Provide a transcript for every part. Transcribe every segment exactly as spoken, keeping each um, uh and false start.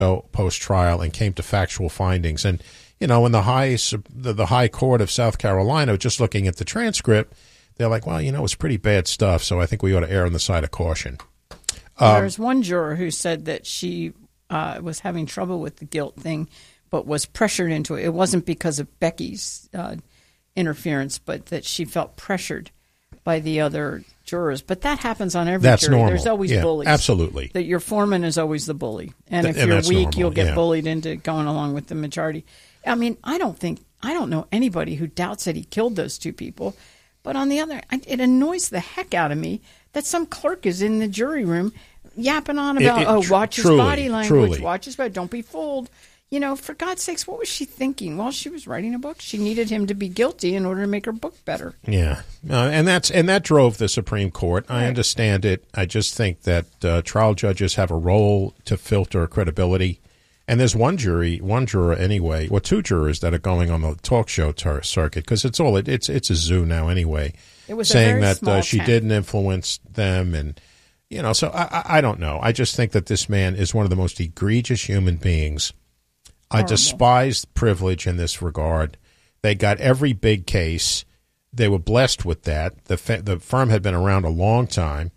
post-trial and came to factual findings. And, you know, in the high, the, the high court of South Carolina, just looking at the transcript, they're like, well, you know, it's pretty bad stuff, so I think we ought to err on the side of caution. Um, Um, There's one juror who said that she uh, was having trouble with the guilt thing, but was pressured into it. It wasn't because of Becky's uh, interference, but that she felt pressured by the other jurors. But that happens on every That's jury. normal. There's always Yeah, bullies. absolutely. That your foreman is always the bully. And Th- if and you're that's weak, normal, you'll get yeah. bullied into going along with the majority. I mean, I don't think, I don't know anybody who doubts that he killed those two people. But on the other, it annoys the heck out of me that some clerk is in the jury room yapping on about, It- it oh, tr- watch his truly, body language, truly. watch his body, don't be fooled. You know, for God's sakes, what was she thinking? Well, she was writing a book. She needed him to be guilty in order to make her book better. Yeah, uh, and that's and that drove the Supreme Court. I Right. understand it. I just think that uh, trial judges have a role to filter credibility. And there's one jury, one juror anyway, or two jurors that are going on the talk show tar- circuit because it's all it, it's it's a zoo now anyway. It was a saying very that small uh, she town. didn't influence them, and you know, so I, I I don't know. I just think that this man is one of the most egregious human beings. I Horrible. despise privilege in this regard. They got every big case. They were blessed with that. The fa- the firm had been around a long time,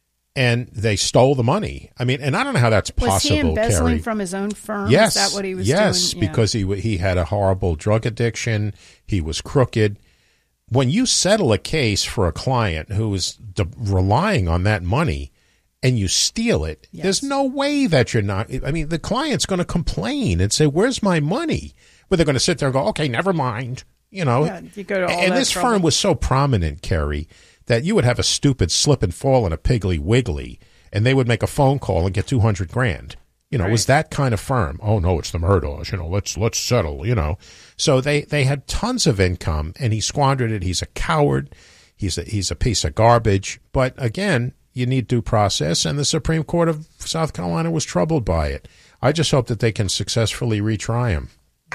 and they stole the money. I mean, and I don't know how that's Was possible, he embezzling Kerry. from his own firm? Yes, Is that what he was yes, doing? Yeah. because he w- he had a horrible drug addiction. He was crooked. When you settle a case for a client who is de- relying on that money, and you steal it, Yes. there's no way that you're not. I mean, the client's going to complain and say, "Where's my money?" But they're going to sit there and go, "Okay, never mind." You know, Yeah, you go to all and that this trouble. firm was so prominent, Kerry, that you would have a stupid slip and fall in a Piggly Wiggly, and they would make a phone call and get two hundred grand. You know, it was Right. that kind of firm. Oh no, it's the Murdaugh. You know, let's let's settle. You know, so they they had tons of income, and he squandered it. He's a coward. He's a he's a piece of garbage. But again, you need due process, and the Supreme Court of South Carolina was troubled by it. I just hope that they can successfully retry him.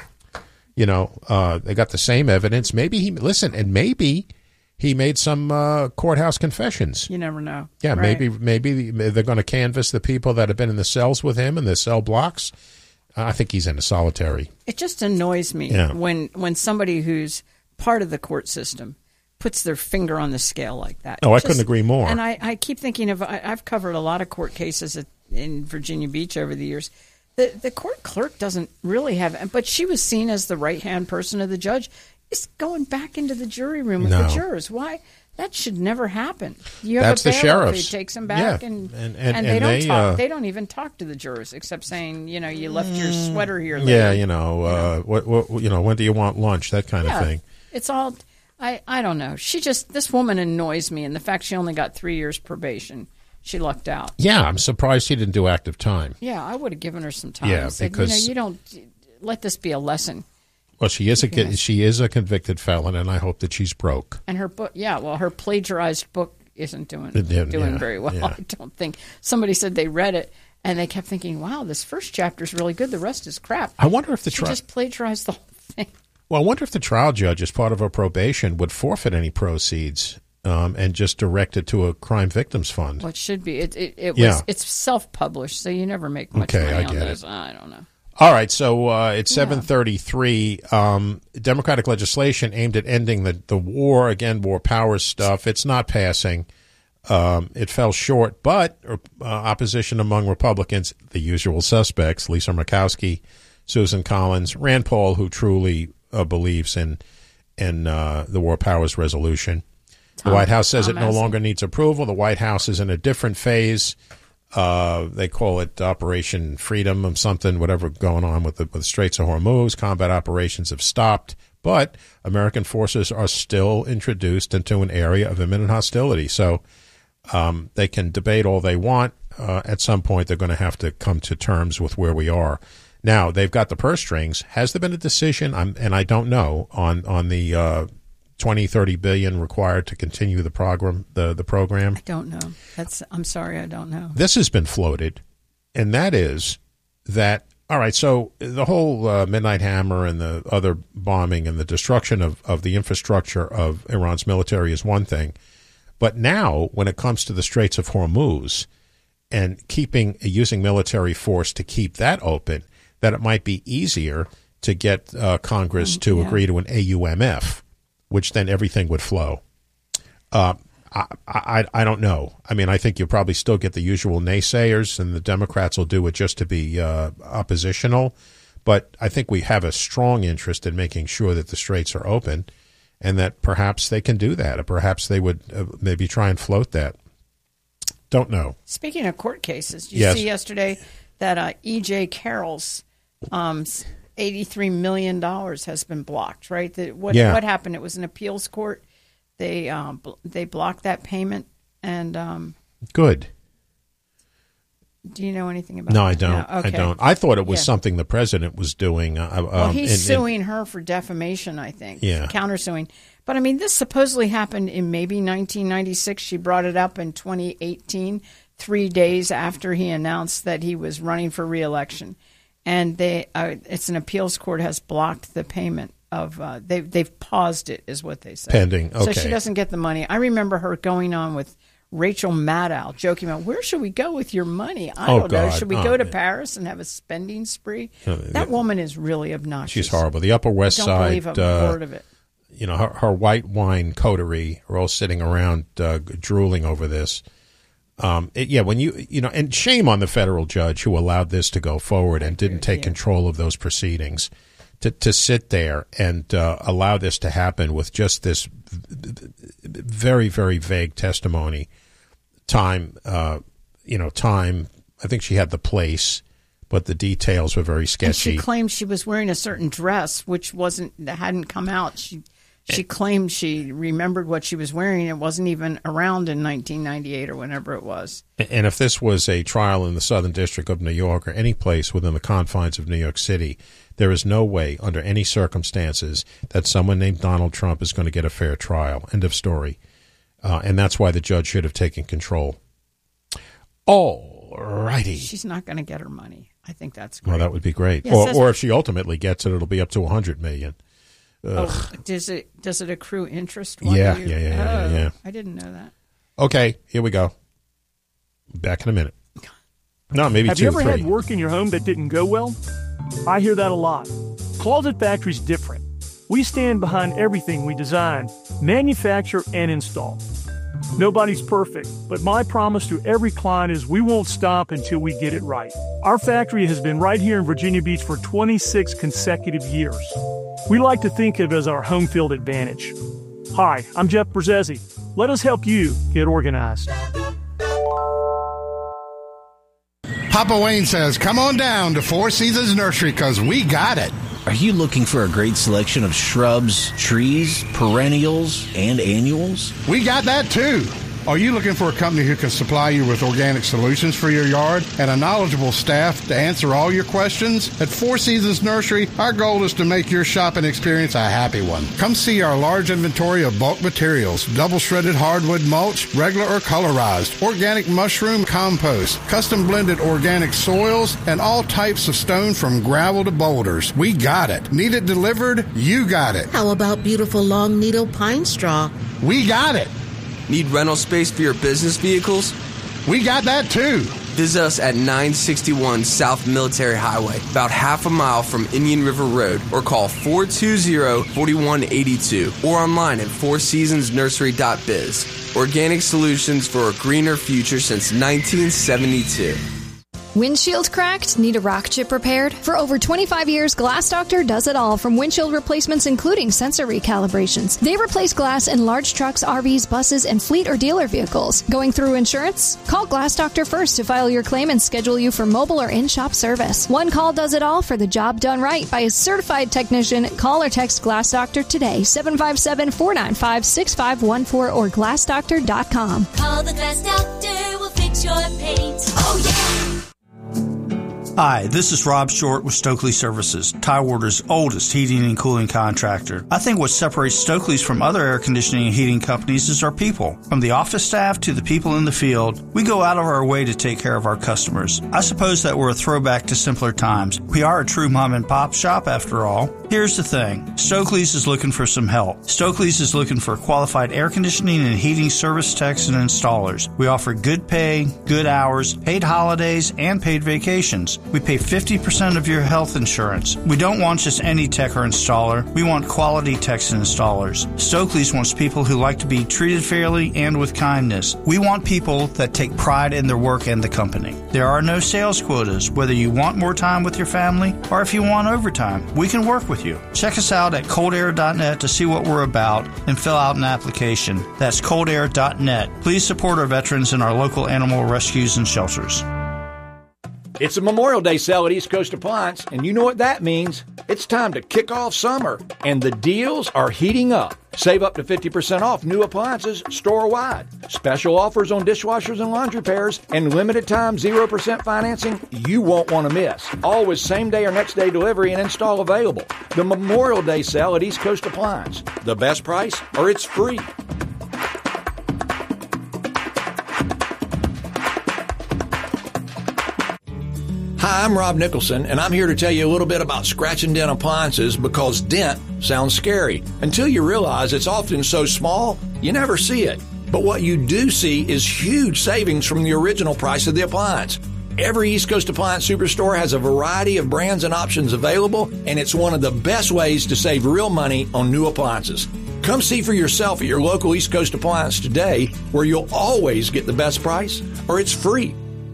You know, uh, they got the same evidence. Maybe he listen, and maybe he made some uh, courthouse confessions. You never know. Yeah, Right. maybe maybe they're going to canvass the people that have been in the cells with him in the cell blocks. Uh, I think he's in a solitary. It just annoys me Yeah. when when somebody who's part of the court system puts their finger on the scale like that. Oh, I Just- couldn't agree more. And I, I keep thinking of, I, I've covered a lot of court cases at, in Virginia Beach over the years. The the court clerk doesn't really have, but she was seen as the right-hand person of the judge, is going back into the jury room with No. the jurors. Why? That should never happen. You have That's a the bailiff sheriffs. who takes them back, Yeah. and, And- and, and- they and don't they, talk. uh, They don't even talk to the jurors except saying, you know, you left your sweater here. Yeah, later. you know, uh, what, what you know, when do you want lunch? That kind Yeah. of thing. It's all, I, I don't know. She just, this woman annoys me, and the fact she only got three years probation, she lucked out. Yeah, I'm surprised he didn't do active time. Yeah, I would have given her some time. Yeah, I said, because- you know, you don't, let this be a lesson. Well, she is a Yes. she is a convicted felon, and I hope that she's broke. And her book, yeah, well, her plagiarized book isn't doing It didn't, doing yeah, very well. yeah. I don't think. Somebody said they read it, and they kept thinking, wow, this first chapter is really good. The rest is crap. I wonder if the She trial. just plagiarized the whole thing. Well, I wonder if the trial judge, as part of her probation, would forfeit any proceeds um, and just direct it to a crime victims fund. Well, it should be. It, it, it was. Yeah. It's self-published, so you never make much Okay, money I on get those. it. I don't know. All right, so uh, it's seven thirty-three. Um, Democratic legislation aimed at ending the, the war, again, war powers stuff. It's not passing. Um, it fell short, but uh, opposition among Republicans, the usual suspects, Lisa Murkowski, Susan Collins, Rand Paul, who truly uh, believes in in uh, the war powers resolution. Tom- the White House says Tom it no Massie. longer needs approval. The White House is in a different phase. Uh, they call it Operation Freedom or something, whatever going on with the, with the Straits of Hormuz. Combat operations have stopped, but American forces are still introduced into an area of imminent hostility. So um, they can debate all they want. Uh, at some point, they're going to have to come to terms with where we are. Now, they've got the purse strings. Has there been a decision, I'm, and I don't know, on, on the uh, twenty, thirty billion required to continue the program, the, the program? I don't know. That's. I'm sorry, I don't know. This has been floated, and that is that, all right, so the whole uh, Midnight Hammer and the other bombing and the destruction of, of the infrastructure of Iran's military is one thing. But now, when it comes to the Straits of Hormuz, and keeping using military force to keep that open, that it might be easier to get uh, Congress to yeah. agree to an A U M F, which then everything would flow. Uh, I, I I don't know. I mean, I think you'll probably still get the usual naysayers, and the Democrats will do it just to be uh, oppositional. But I think we have a strong interest in making sure that the straits are open, and that perhaps they can do that, or perhaps they would uh, maybe try and float that. Don't know. Speaking of court cases, did you yes. see yesterday that uh, E J. Carroll's um, eighty-three million dollars has been blocked, right? The, what, yeah. what happened? It was an appeals court. They um, they blocked that payment. and um, Good. Do you know anything about no, that? I don't. No, okay. I don't. I thought it was yeah. something the president was doing. Uh, well, um, he's in, suing in, her for defamation, I think. Yeah. Countersuing. But, I mean, this supposedly happened in maybe nineteen ninety-six. She brought it up in twenty eighteen, three days after he announced that he was running for re-election. And they, uh, it's an appeals court has blocked the payment of, uh, they, they've paused it, is what they said. Pending, okay. So she doesn't get the money. I remember her going on with Rachel Maddow, joking about, where should we go with your money? I oh, don't know. God. Should we oh, go to man. Paris and have a spending spree? Uh, that woman is really obnoxious. She's horrible. The Upper West I don't Side, believe a uh, word of it. You know, her, her white wine coterie are all sitting around uh, drooling over this. Um, it, yeah, when you, you know, and shame on the federal judge who allowed this to go forward and didn't take yeah. control of those proceedings. To, to sit there and uh, allow this to happen with just this very, very vague testimony. Time, uh, you know, time. I think she had the place, but the details were very sketchy. And she claimed she was wearing a certain dress, which wasn't that hadn't come out. She she claimed she remembered what she was wearing. It wasn't even around in nineteen ninety-eight or whenever it was. And if this was a trial in the Southern District of New York or any place within the confines of New York City, there is no way, under any circumstances, that someone named Donald Trump is going to get a fair trial. End of story. Uh, and that's why the judge should have taken control. All righty. She's not going to get her money. I think that's great. Well, that would be great. Yeah, or, says, or if she ultimately gets it, it'll be up to one hundred million dollars. Oh, does it does it accrue interest? Yeah, you, yeah, yeah, yeah, oh, yeah. I didn't know that. Okay, here we go. Back in a minute. No, maybe Have two, you ever three. had work in your home that didn't go well? I hear that a lot. Closet Factory's different. We stand behind everything we design, manufacture, and install. Nobody's perfect, but my promise to every client is we won't stop until we get it right. Our factory has been right here in Virginia Beach for twenty-six consecutive years. We like to think of it as our home field advantage. Hi, I'm Jeff Berzesi. Let us help you get organized. Papa Wayne says, come on down to Four Seasons Nursery because we got it. Are you looking for a great selection of shrubs, trees, perennials, and annuals? We got that too. Are you looking for a company who can supply you with organic solutions for your yard and a knowledgeable staff to answer all your questions? At Four Seasons Nursery, our goal is to make your shopping experience a happy one. Come see our large inventory of bulk materials, double-shredded hardwood mulch, regular or colorized, organic mushroom compost, custom-blended organic soils, and all types of stone from gravel to boulders. We got it. Need it delivered? You got it. How about beautiful long needle pine straw? We got it. Need rental space for your business vehicles? We got that too. Visit us at nine sixty-one South Military Highway, about half a mile from Indian River Road, or call four two zero, four one eight two, or online at four seasons nursery dot biz. Organic solutions for a greener future since nineteen seventy-two. Windshield cracked? Need a rock chip repaired? For over twenty-five years, Glass Doctor does it all, from windshield replacements including sensor recalibrations. They replace glass in large trucks, R Vs, buses, and fleet or dealer vehicles. Going through insurance? Call Glass Doctor first to file your claim and schedule you for mobile or in-shop service. One call does it all for the job done right by a certified technician. Call or text Glass Doctor today, seven five seven, four nine five, six five one four or glass doctor dot com. Call the Glass Doctor, we'll fix your paint. Oh, yeah! Hi, this is Rob Short with Stokely Services, Tidewater's oldest heating and cooling contractor. I think what separates Stokely's from other air conditioning and heating companies is our people. From the office staff to the people in the field, we go out of our way to take care of our customers. I suppose that we're a throwback to simpler times. We are a true mom and pop shop after all. Here's the thing. Stokely's is looking for some help. Stokely's is looking for qualified air conditioning and heating service techs and installers. We offer good pay, good hours, paid holidays, and paid vacations. We pay fifty percent of your health insurance. We don't want just any tech or installer. We want quality techs and installers. Stokely's wants people who like to be treated fairly and with kindness. We want people that take pride in their work and the company. There are no sales quotas, whether you want more time with your family or if you want overtime. We can work with you. Check us out at cold air dot net to see what we're about and fill out an application. That's cold air dot net. Please support our veterans and our local animal rescues and shelters. It's a Memorial Day sale at East Coast Appliance, and you know what that means. It's time to kick off summer, and the deals are heating up. Save up to fifty percent off new appliances store-wide. Special offers on dishwashers and laundry pairs, and limited time zero percent financing you won't want to miss. Always same-day or next-day delivery and install available. The Memorial Day sale at East Coast Appliance. The best price, or it's free. Hi, I'm Rob Nicholson, and I'm here to tell you a little bit about scratch and dent appliances because dent sounds scary until you realize it's often so small you never see it. But what you do see is huge savings from the original price of the appliance. Every East Coast Appliance Superstore has a variety of brands and options available, and it's one of the best ways to save real money on new appliances. Come see for yourself at your local East Coast Appliance today, where you'll always get the best price, or it's free.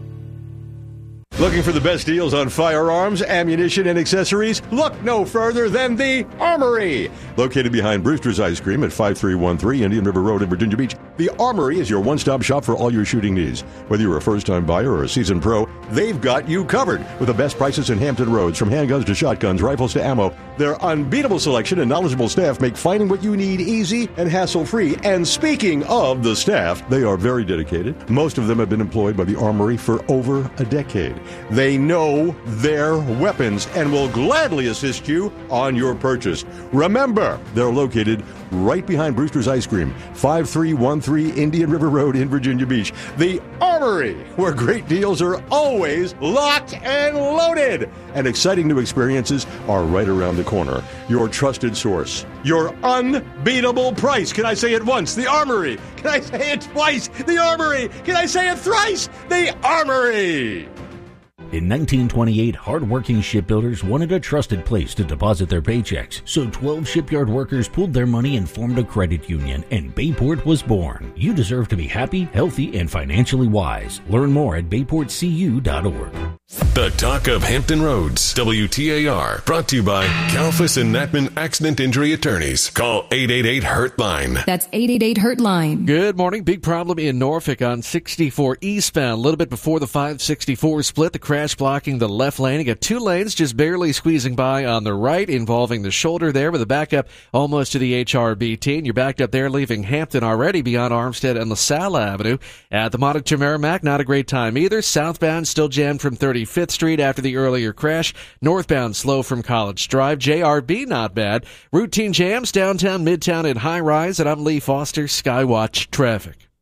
Looking for the best deals on firearms, ammunition, and accessories? Look no further than the Armory. Located behind Brewster's Ice Cream at five three one three Indian River Road in Virginia Beach, the Armory is your one-stop shop for all your shooting needs. Whether you're a first-time buyer or a seasoned pro, they've got you covered with the best prices in Hampton Roads, from handguns to shotguns, rifles to ammo. Their unbeatable selection and knowledgeable staff make finding what you need easy and hassle-free. And speaking of the staff, they are very dedicated. Most of them have been employed by the Armory for over a decade. They know their weapons and will gladly assist you on your purchase. Remember, they're located right behind Brewster's Ice Cream, five three one three Indian River Road in Virginia Beach. The Armory, where great deals are always locked and loaded. And exciting new experiences are right around the corner. Your trusted source. Your unbeatable price. Can I say it once? The Armory. Can I say it twice? The Armory. Can I say it thrice? The Armory. In nineteen twenty-eight, hard-working shipbuilders wanted a trusted place to deposit their paychecks, so twelve shipyard workers pooled their money and formed a credit union, and Bayport was born. You deserve to be happy, healthy, and financially wise. Learn more at bayport c u dot org. The Talk of Hampton Roads, W T A R, brought to you by Kalfas and Natman Accident Injury Attorneys. Call eight eight eight hurt line. That's eight eight eight hurt line. Good morning. Big problem in Norfolk on sixty-four eastbound. A little bit before the five sixty-four split, the crash blocking the left lane. You got two lanes just barely squeezing by on the right, involving the shoulder there with a backup almost to the H R B T. And you're backed up there, leaving Hampton already beyond Armstead and LaSalle Avenue. At the Montauk to Merrimack, not a great time either. Southbound still jammed from thirty-fifth Street after the earlier crash. Northbound slow from College Drive. J R B not bad. Routine jams downtown, midtown, and high rise. And I'm Lee Foster, Skywatch Traffic.